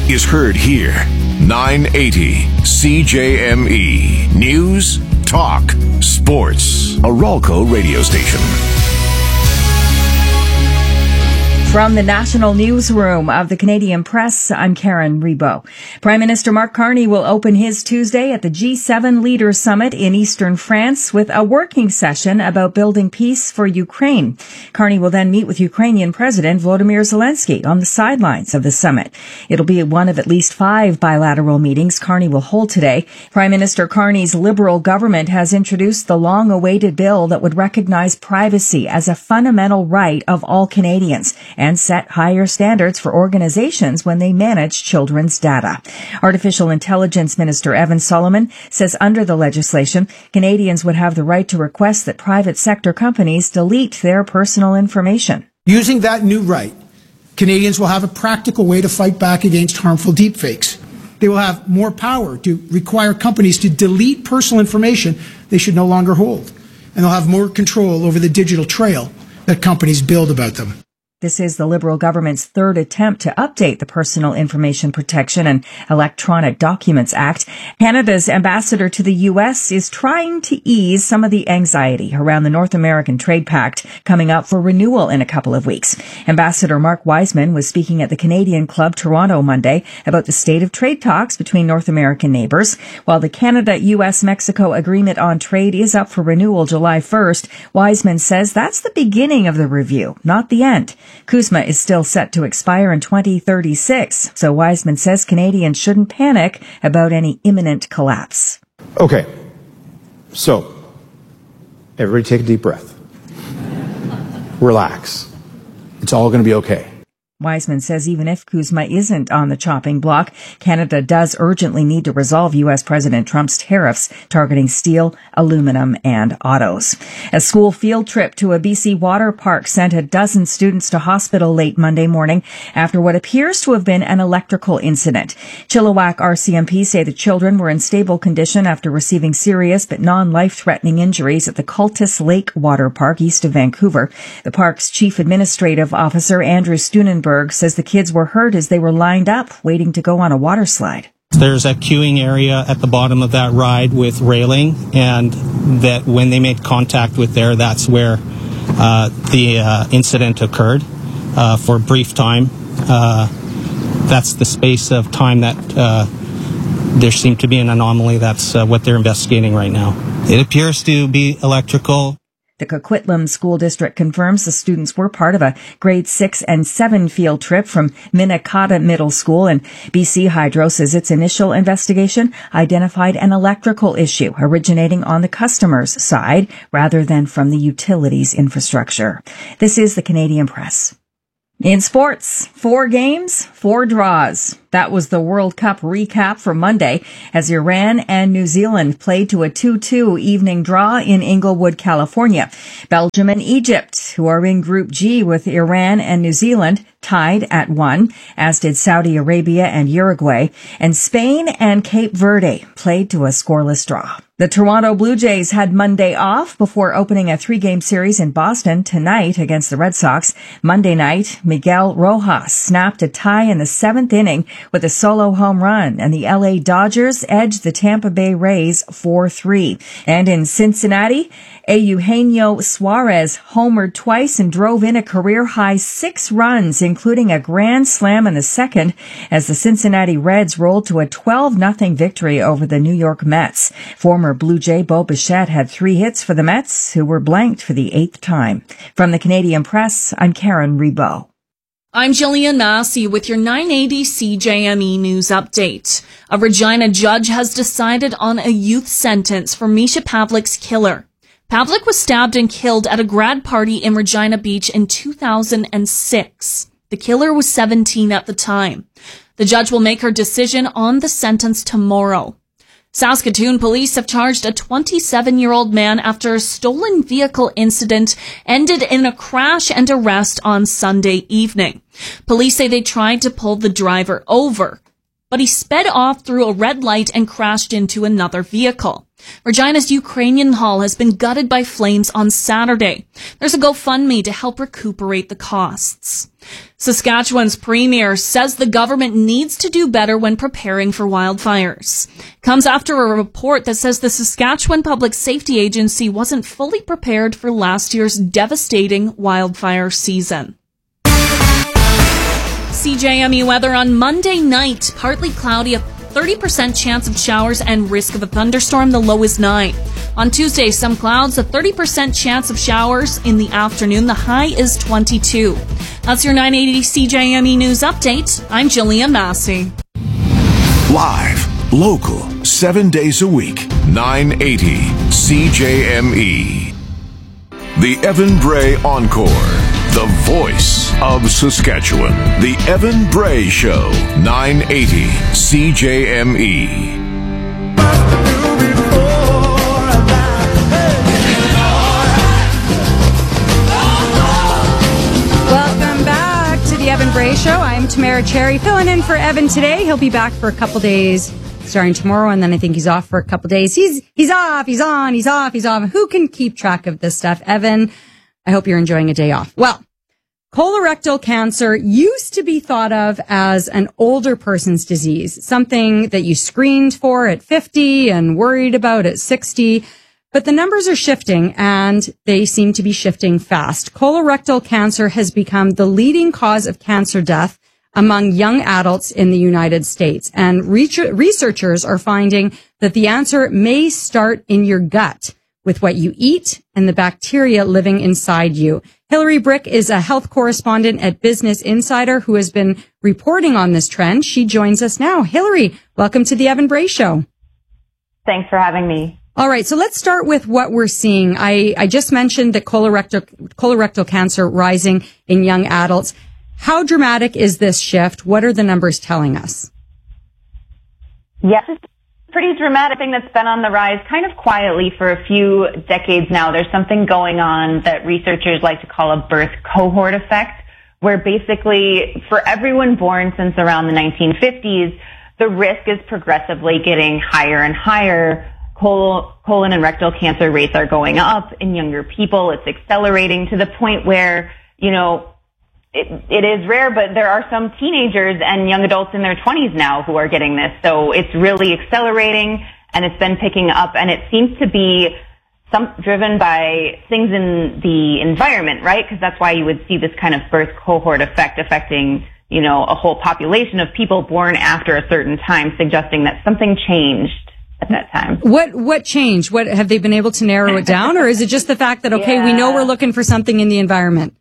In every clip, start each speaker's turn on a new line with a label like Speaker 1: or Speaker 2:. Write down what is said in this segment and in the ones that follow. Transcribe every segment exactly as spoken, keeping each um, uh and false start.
Speaker 1: is heard here. nine eighty C J M E. News, talk, sports. A Ralco radio station.
Speaker 2: From the National Newsroom of the Canadian Press, I'm Karen Rebo. Prime Minister Mark Carney will open his Tuesday at the G seven Leaders Summit in eastern France with a working session about building peace for Ukraine. Carney will then meet with Ukrainian President Volodymyr Zelensky on the sidelines of the summit. It'll be one of at least five bilateral meetings Carney will hold today. Prime Minister Carney's Liberal government has introduced the long-awaited bill that would recognize privacy as a fundamental right of all Canadians and set higher standards for organizations when they manage children's data. Artificial Intelligence Minister Evan Solomon says under the legislation, Canadians would have the right to request that private sector companies delete their personal information.
Speaker 3: Using that new right, Canadians will have a practical way to fight back against harmful deepfakes. They will have more power to require companies to delete personal information they should no longer hold. And they'll have more control over the digital trail that companies build about them.
Speaker 2: This is the Liberal government's third attempt to update the Personal Information Protection and Electronic Documents Act. Canada's ambassador to the U S is trying to ease some of the anxiety around the North American Trade Pact coming up for renewal in a couple of weeks. Ambassador Mark Wiseman was speaking at the Canadian Club Toronto Monday about the state of trade talks between North American neighbours. While the Canada-U S-Mexico Agreement on Trade is up for renewal July first, Wiseman says that's the beginning of the review, not the end. CUSMA is still set to expire in twenty thirty-six, so Wiseman says Canadians shouldn't panic about any imminent collapse.
Speaker 4: Okay, so everybody take a deep breath. Relax. It's all going to be okay.
Speaker 2: Wiseman says even if CUSMA isn't on the chopping block, Canada does urgently need to resolve U S President Trump's tariffs targeting steel, aluminum, and autos. A school field trip to a B C water park sent a dozen students to hospital late Monday morning after what appears to have been an electrical incident. Chilliwack R C M P say the children were in stable condition after receiving serious but non-life-threatening injuries at the Cultus Lake Water Park east of Vancouver. The park's chief administrative officer, Andrew Steunenberg, says the kids were hurt as they were lined up waiting to go on a water slide.
Speaker 5: There's a queuing area at the bottom of that ride with railing, and that when they made contact with there, that's where uh, the uh, incident occurred uh, for a brief time. Uh, that's the space of time that uh, there seemed to be an anomaly. That's uh, what they're investigating right now. It appears to be electrical.
Speaker 2: The Coquitlam School District confirms the students were part of a grade six and seven field trip from Minnetonka Middle School, and B C Hydro says its initial investigation identified an electrical issue originating on the customer's side rather than from the utilities infrastructure. This is the Canadian Press. In sports, four games, four draws. That was the World Cup recap for Monday as Iran and New Zealand played to a two two evening draw in Inglewood, California. Belgium and Egypt, who are in Group G with Iran and New Zealand, tied at one, as did Saudi Arabia and Uruguay. And Spain and Cape Verde played to a scoreless draw. The Toronto Blue Jays had Monday off before opening a three-game series in Boston tonight against the Red Sox. Monday night, Miguel Rojas snapped a tie in the seventh inning with a solo home run, and the L A Dodgers edged the Tampa Bay Rays four three. And in Cincinnati, Eugenio Suarez homered twice and drove in a career-high six runs, including a grand slam in the second, as the Cincinnati Reds rolled to a twelve nothing victory over the New York Mets. Former Blue Jay Bo Bichette had three hits for the Mets, who were blanked for the eighth time. From the Canadian Press, I'm Karen Rebo.
Speaker 6: I'm Jillian Massey with your nine eighty C J M E News Update. A Regina judge has decided on a youth sentence for Misha Pavlik's killer. Pavlik was stabbed and killed at a grad party in Regina Beach in two thousand six. The killer was seventeen at the time. The judge will make her decision on the sentence tomorrow. Saskatoon police have charged a twenty-seven-year-old man after a stolen vehicle incident ended in a crash and arrest on Sunday evening. Police say they tried to pull the driver over, but he sped off through a red light and crashed into another vehicle. Regina's Ukrainian Hall has been gutted by flames on Saturday. There's a GoFundMe to help recuperate the costs. Saskatchewan's premier says the government needs to do better when preparing for wildfires. Comes after a report that says the Saskatchewan Public Safety Agency wasn't fully prepared for last year's devastating wildfire season. C J M E weather on Monday night, partly cloudy, a thirty percent chance of showers and risk of a thunderstorm, the low is nine. On Tuesday, some clouds, a thirty percent chance of showers in the afternoon, the high is twenty-two. That's your nine eighty C J M E News Update. I'm Jillian Massey.
Speaker 1: Live, local, seven days a week, nine eighty C J M E. The Evan Bray Encore. The voice of Saskatchewan. The Evan Bray Show. nine eighty C J M E.
Speaker 7: Welcome back to the Evan Bray Show. I'm Tamara Cherry, filling in for Evan today. He'll be back for a couple days, starting tomorrow, and then I think he's off for a couple days. He's he's off, he's on, he's off, he's off. Who can keep track of this stuff? Evan, I hope you're enjoying a day off. Well, colorectal cancer used to be thought of as an older person's disease, something that you screened for at fifty and worried about at sixty. But the numbers are shifting, and they seem to be shifting fast. Colorectal cancer has become the leading cause of cancer death among young adults in the United States. And researchers are finding that the answer may start in your gut, with what you eat and the bacteria living inside you. Hillary Brick is a health correspondent at Business Insider who has been reporting on this trend. She joins us now. Hillary, welcome to the Evan Bray Show.
Speaker 8: Thanks for having me.
Speaker 7: All right, so let's start with what we're seeing. I, I just mentioned that colorectal, colorectal cancer rising in young adults. How dramatic is this shift? What are the numbers telling us?
Speaker 8: Yes, it's a pretty dramatic thing that's been on the rise kind of quietly for a few decades now. There's something going on that researchers like to call a birth cohort effect, where basically for everyone born since around the nineteen fifties, the risk is progressively getting higher and higher. Col- colon and rectal cancer rates are going up in younger people. It's accelerating to the point where, you know, It, it is rare, but there are some teenagers and young adults in their twenties now who are getting this. So it's really accelerating, and it's been picking up, and it seems to be some driven by things in the environment, right? Because that's why you would see this kind of birth cohort effect affecting, you know, a whole population of people born after a certain time, suggesting that something changed at that time.
Speaker 7: What what changed? What have they been able to narrow it down, or is it just the fact that okay, yeah. we know we're looking for something in the environment?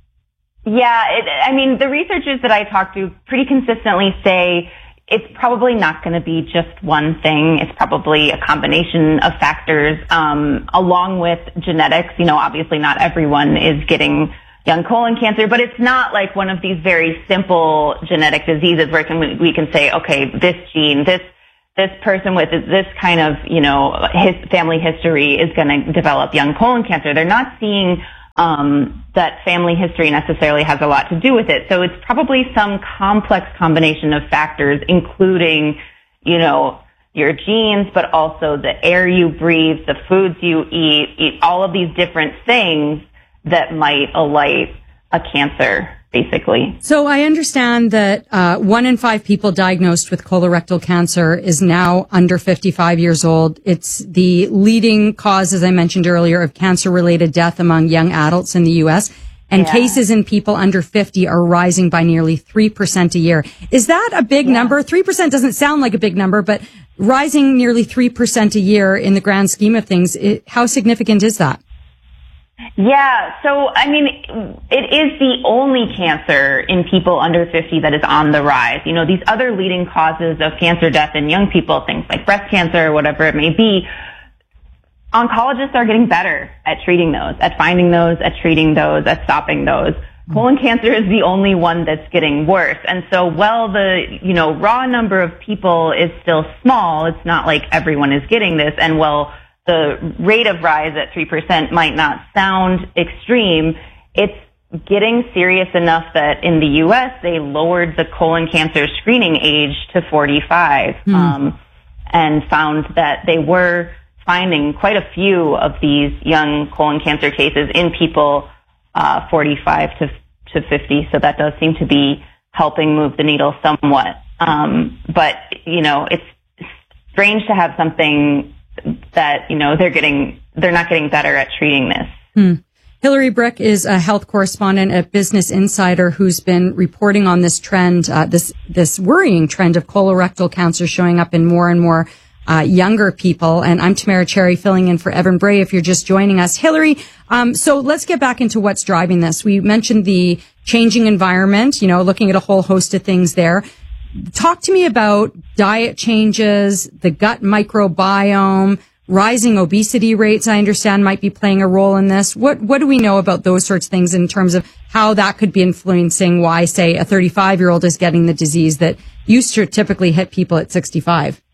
Speaker 8: Yeah, it, I mean, the researchers that I talk to pretty consistently say it's probably not going to be just one thing. It's probably a combination of factors, um, along with genetics. You know, obviously not everyone is getting young colon cancer, but it's not like one of these very simple genetic diseases where we can say, okay, this gene, this this person with this kind of, you know, his family history is going to develop young colon cancer. They're not seeing um that family history necessarily has a lot to do with it. So it's probably some complex combination of factors, including, you know, your genes, but also the air you breathe, the foods you eat, eat all of these different things that might alight a cancer, basically.
Speaker 7: So I understand that uh one in five people diagnosed with colorectal cancer is now under fifty-five years old. It's the leading cause, as I mentioned earlier, of cancer-related death among young adults in the U S, and yeah. cases in people under fifty are rising by nearly three percent a year. Is that a big yeah. number? three percent doesn't sound like a big number, but rising nearly three percent a year in the grand scheme of things, it, how significant is that?
Speaker 8: Yeah, so, I mean, it is the only cancer in people under fifty that is on the rise. You know, these other leading causes of cancer death in young people, things like breast cancer or whatever it may be, oncologists are getting better at treating those, at finding those, at treating those, at stopping those. Colon cancer is the only one that's getting worse. And so, while the, you know, raw number of people is still small, it's not like everyone is getting this, and well, the rate of rise at three percent might not sound extreme. It's getting serious enough that in the U S they lowered the colon cancer screening age to forty-five, mm. um, and found that they were finding quite a few of these young colon cancer cases in people uh, forty-five to fifty. So that does seem to be helping move the needle somewhat. Um, but, you know, it's strange to have something that, you know, they're getting, they're not getting better at treating this.
Speaker 7: Hmm. Hillary Brick is a health correspondent at Business Insider who's been reporting on this trend, uh, this, this worrying trend of colorectal cancer showing up in more and more uh, younger people. And I'm Tamara Cherry filling in for Evan Bray if you're just joining us. Hillary, um, so let's get back into what's driving this. We mentioned the changing environment, you know, looking at a whole host of things there. Talk to me about diet changes, the gut microbiome, rising obesity rates, I understand, might be playing a role in this. What what do we know about those sorts of things in terms of how that could be influencing why, say, a thirty-five-year-old is getting the disease that used to typically hit people at sixty-five?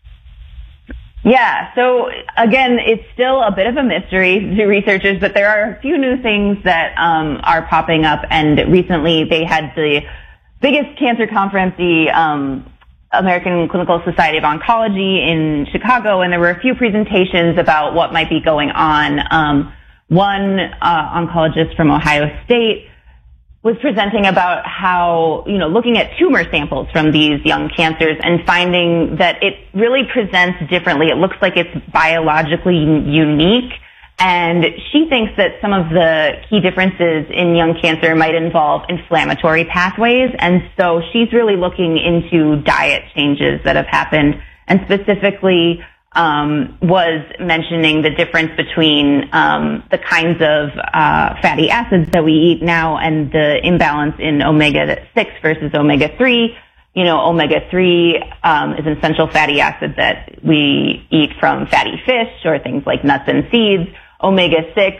Speaker 8: Yeah, so again, it's still a bit of a mystery to researchers, but there are a few new things that um, are popping up. And recently they had the biggest cancer conference, the um American Clinical Society of Oncology in Chicago, and there were a few presentations about what might be going on. Um, one uh, oncologist from Ohio State was presenting about how, you know, looking at tumor samples from these young cancers and finding that it really presents differently. It looks like it's biologically unique. And she thinks that some of the key differences in young cancer might involve inflammatory pathways. And so she's really looking into diet changes that have happened, and specifically um, was mentioning the difference between um, the kinds of uh, fatty acids that we eat now and the imbalance in omega six versus omega three. You know, omega three um, is an essential fatty acid that we eat from fatty fish or things like nuts and seeds. Omega six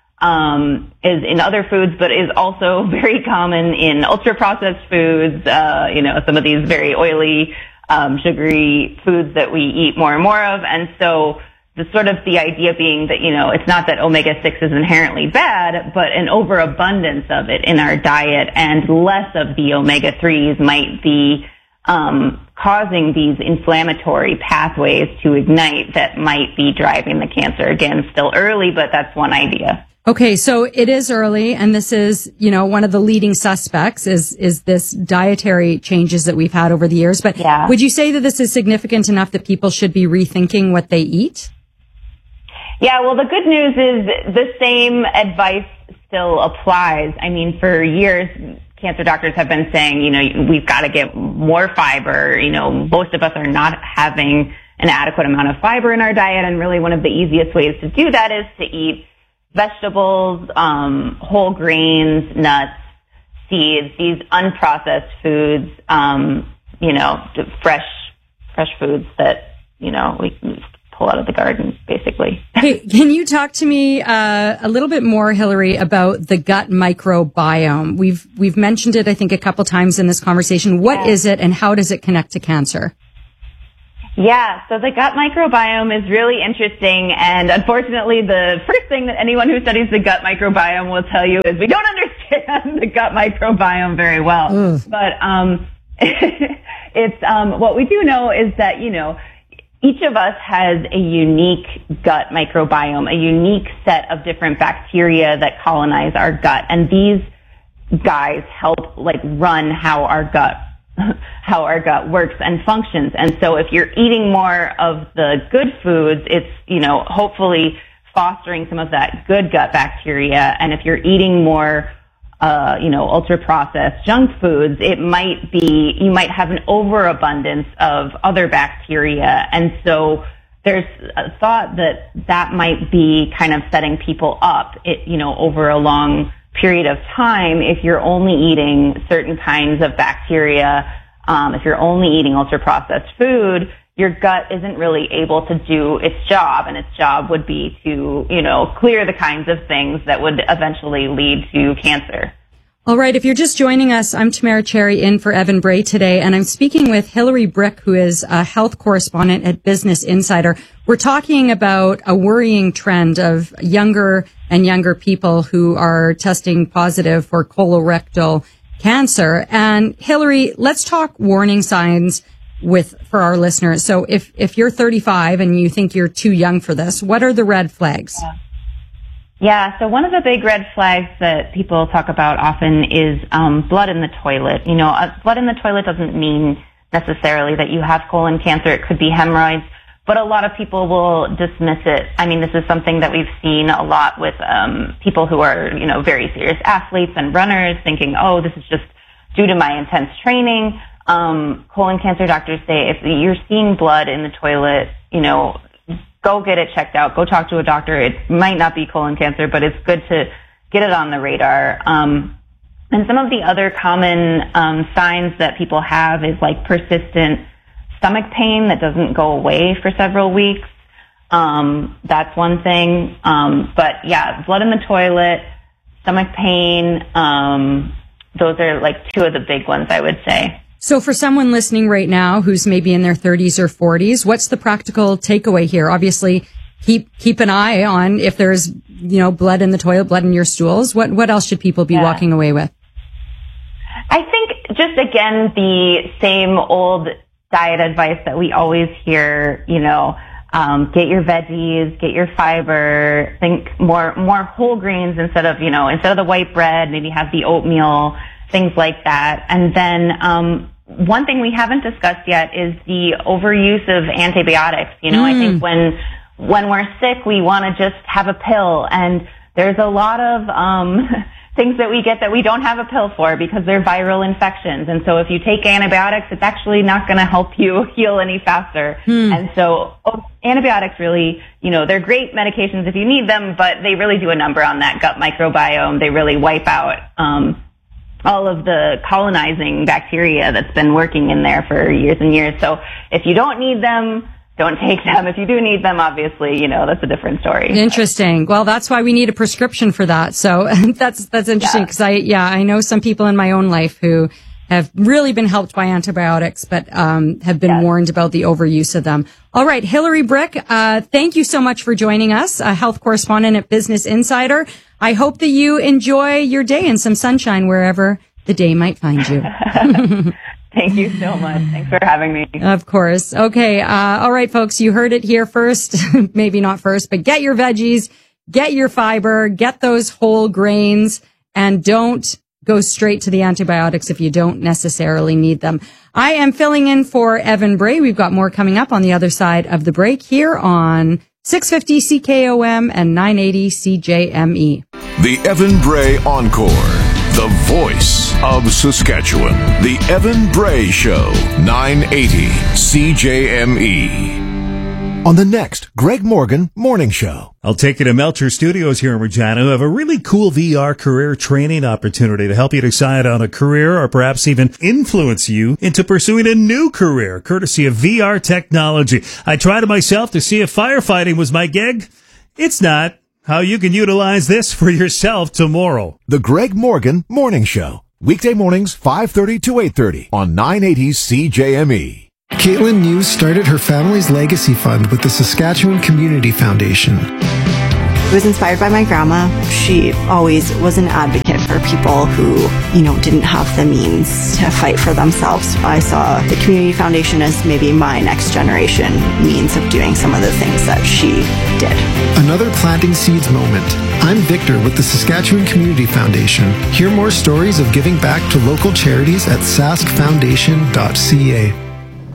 Speaker 8: um, is in other foods, but is also very common in ultra-processed foods, uh, you know, some of these very oily, um, sugary foods that we eat more and more of. And so the sort of the idea being that, you know, it's not that omega six is inherently bad, but an overabundance of it in our diet and less of the omega threes might be um causing these inflammatory pathways to ignite that might be driving the cancer. Again, still early, but that's one idea.
Speaker 7: Okay, so it is early, and this is, you know, one of the leading suspects is is this dietary changes that we've had over the years. But yeah. Would you say that this is significant enough that people should be rethinking what they eat?
Speaker 8: Yeah, well, the good news is the same advice still applies. I mean, for years, cancer doctors have been saying, you know, we've got to get more fiber. You know, most of us are not having an adequate amount of fiber in our diet, and really one of the easiest ways to do that is to eat vegetables, um, whole grains, nuts, seeds, these unprocessed foods, um, you know, fresh, fresh foods that, you know, we can pull out of the garden, basically.
Speaker 7: Hey, can you talk to me uh, a little bit more, Hillary, about the gut microbiome? We've we've mentioned it, I think, a couple times in this conversation. What yeah. is it, and how does it connect to cancer?
Speaker 8: Yeah, so the gut microbiome is really interesting, and unfortunately, the first thing that anyone who studies the gut microbiome will tell you is we don't understand the gut microbiome very well. Ugh. But um, it's um, what we do know is that, you know, each of us has a unique gut microbiome, a unique set of different bacteria that colonize our gut. And these guys help like run how our gut, how our gut works and functions. And so if you're eating more of the good foods, it's, you know, hopefully fostering some of that good gut bacteria. And if you're eating more Uh, you know, ultra-processed junk foods, it might be, you might have an overabundance of other bacteria. And so there's a thought that that might be kind of setting people up, it, you know, over a long period of time. If you're only eating certain kinds of bacteria, um, if you're only eating ultra-processed food, your gut isn't really able to do its job, and its job would be to, you know, clear the kinds of things that would eventually lead to cancer.
Speaker 7: All right. If you're just joining us, I'm Tamara Cherry in for Evan Bray today, and I'm speaking with Hillary Brick, who is a health correspondent at Business Insider. We're talking about a worrying trend of younger and younger people who are testing positive for colorectal cancer. And Hillary, let's talk warning signs. with for our listeners. So if if you're thirty-five and you think you're too young for this, what are the red flags?
Speaker 8: Yeah. Yeah, so one of the big red flags that people talk about often is um, blood in the toilet. You know, uh, blood in the toilet doesn't mean necessarily that you have colon cancer. It could be hemorrhoids, but a lot of people will dismiss it. I mean, this is something that we've seen a lot with um, people who are, you know, very serious athletes and runners, thinking, oh, this is just due to my intense training. Um, colon cancer doctors say if you're seeing blood in the toilet, you know, go get it checked out. Go talk to a doctor. It might not be colon cancer, but it's good to get it on the radar. Um, and some of the other common um, signs that people have is like persistent stomach pain that doesn't go away for several weeks. Um, that's one thing. Um, but yeah, blood in the toilet, stomach pain, um, those are like two of the big ones, I would say.
Speaker 7: So for someone listening right now who's maybe in their thirties or forties, what's the practical takeaway here? Obviously, keep keep an eye on if there's, you know, blood in the toilet, blood in your stools. What what else should people be yeah. walking away with?
Speaker 8: I think just, again, the same old diet advice that we always hear, you know, um, get your veggies, get your fiber, think more more whole grains instead of, you know, instead of the white bread, maybe have the oatmeal, things like that. And then um one thing we haven't discussed yet is the overuse of antibiotics. You know, mm. I think when when we're sick, we want to just have a pill, and there's a lot of um things that we get that we don't have a pill for because they're viral infections. And so if you take antibiotics, it's actually not going to help you heal any faster. Mm. And so oh, antibiotics really, you know, they're great medications if you need them, but they really do a number on that gut microbiome. They really wipe out um all of the colonizing bacteria that's been working in there for years and years. So if you don't need them, don't take them. If you do need them, obviously, you know, that's a different story.
Speaker 7: Interesting. Well, that's why we need a prescription for that. So that's, that's interesting because yeah. I, yeah, I know some people in my own life who have really been helped by antibiotics, but um, have been yes. warned about the overuse of them. All right, Hillary Brick, uh, thank you so much for joining us, a health correspondent at Business Insider. I hope that you enjoy your day and some sunshine wherever the day might find you.
Speaker 8: Thank you so much. Thanks for having me.
Speaker 7: Of course. Okay. Uh, all right, folks, you heard it here first. Maybe not first, but get your veggies, get your fiber, get those whole grains, and don't go straight to the antibiotics if you don't necessarily need them. I am filling in for Evan Bray. We've got more coming up on the other side of the break here on six fifty C K O M and nine eighty C J M E.
Speaker 1: The Evan Bray Encore, the voice of Saskatchewan. The Evan Bray Show, nine eighty C J M E.
Speaker 9: On the next Greg Morgan Morning Show.
Speaker 10: I'll take you to Melcher Studios here in Regina, who have a really cool V R career training opportunity to help you decide on a career or perhaps even influence you into pursuing a new career, courtesy of V R technology. I tried it myself to see if firefighting was my gig. It's not. How you can utilize this for yourself tomorrow.
Speaker 9: The Greg Morgan Morning Show. Weekday mornings, five thirty to eight thirty on nine eighty C J M E.
Speaker 11: Caitlin News started her family's legacy fund with the Saskatchewan Community Foundation.
Speaker 12: It was inspired by my grandma. She always was an advocate for people who, you know, didn't have the means to fight for themselves. I saw the Community Foundation as maybe my next generation means of doing some of the things that she did.
Speaker 11: Another planting seeds moment. I'm Victor with the Saskatchewan Community Foundation. Hear more stories of giving back to local charities at sask foundation dot c a.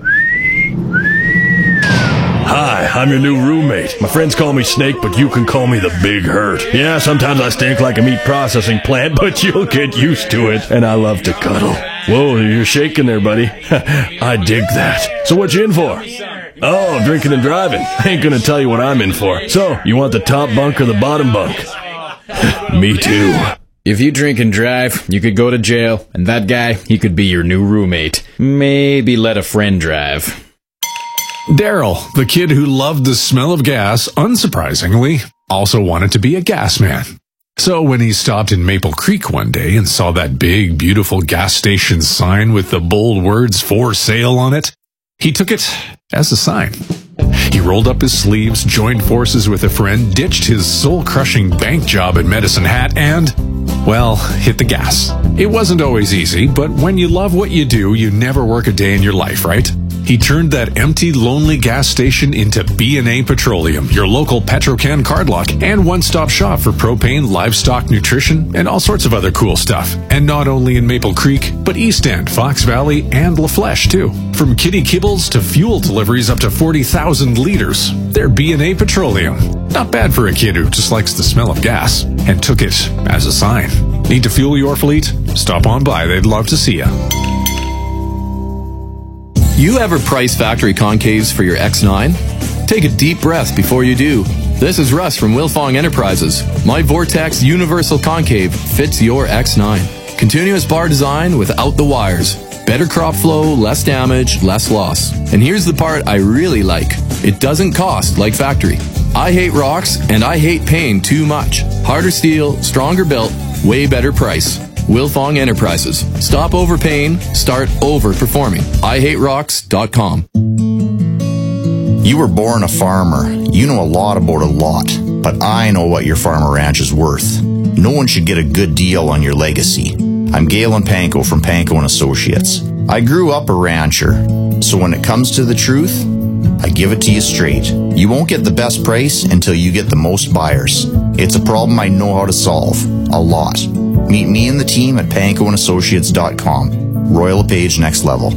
Speaker 13: Hi, I'm your new roommate. My friends call me Snake, but you can call me the Big Hurt. Yeah, sometimes I stink like a meat processing plant, but you'll get used to it. And I love to cuddle. Whoa, you're shaking there, buddy. I dig that. So what you in for? Oh, drinking and driving. I ain't gonna tell you what I'm in for. So, you want the top bunk or the bottom bunk? Me too.
Speaker 14: If you drink and drive, you could go to jail, and that guy, he could be your new roommate. Maybe let a friend drive.
Speaker 15: Daryl, the kid who loved the smell of gas, unsurprisingly, also wanted to be a gas man. So when he stopped in Maple Creek one day and saw that big, beautiful gas station sign with the bold words "for sale" on it, he took it as a sign. He rolled up his sleeves, joined forces with a friend, ditched his soul-crushing bank job at Medicine Hat, and, well, hit the gas. It wasn't always easy, but when you love what you do, you never work a day in your life, right? He turned that empty, lonely gas station into B and A Petroleum, your local Petrocan card lock and one-stop shop for propane, livestock nutrition, and all sorts of other cool stuff. And not only in Maple Creek, but East End, Fox Valley, and La Flèche, too. From kitty kibbles to fuel deliveries up to forty thousand liters, they're B and A Petroleum. Not bad for a kid who just likes the smell of gas, and took it as a sign. Need to fuel your fleet? Stop on by, they'd love to see ya.
Speaker 16: You ever price factory concaves for your X nine? Take a deep breath before you do. This is Russ from Wilfong Enterprises. My Vortex Universal Concave fits your X nine. Continuous bar design without the wires. Better crop flow, less damage, less loss. And here's the part I really like. It doesn't cost like factory. I hate rocks and I hate paying too much. Harder steel, stronger built, way better price. Wilfong Enterprises. Stop overpaying, start overperforming. I hate rocks dot com.
Speaker 17: You were born a farmer. You know a lot about a lot. But I know what your farm or ranch is worth. No one should get a good deal on your legacy. I'm Galen Panko from Panko and Associates. I grew up a rancher, so when it comes to the truth, I give it to you straight. You won't get the best price until you get the most buyers. It's a problem I know how to solve. A lot. Meet me and the team at panko and associates dot com. Royal LePage Next Level.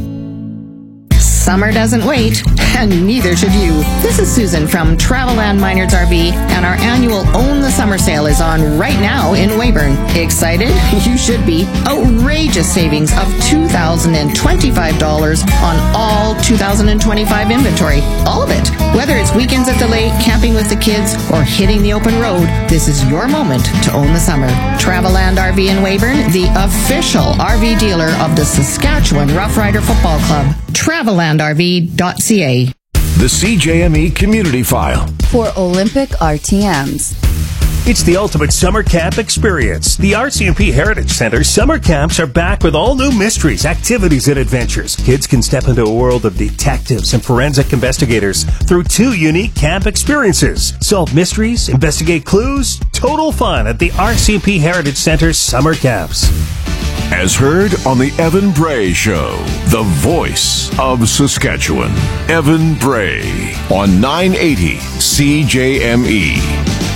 Speaker 18: Summer doesn't wait, and neither should you. This is Susan from Traveland Minards R V, and our annual Own the Summer sale is on right now in Weyburn. Excited? You should be. Outrageous savings of two thousand twenty-five dollars on all two thousand twenty-five inventory. All of it. Whether it's weekends at the lake, camping with the kids, or hitting the open road, this is your moment to own the summer. Traveland R V in Weyburn, the official R V dealer of the Saskatchewan Rough Rider Football Club. traveland r v dot c a.
Speaker 1: The C J M E Community File.
Speaker 19: For Olympic R T Ms.
Speaker 10: It's the ultimate summer camp experience. The R C M P Heritage Center summer camps are back with all new mysteries, activities, and adventures. Kids can step into a world of detectives and forensic investigators through two unique camp experiences. Solve mysteries, investigate clues, total fun at the R C M P Heritage Center summer camps.
Speaker 1: As heard on the Evan Bray Show, the voice of Saskatchewan. Evan Bray on nine eighty C J M E.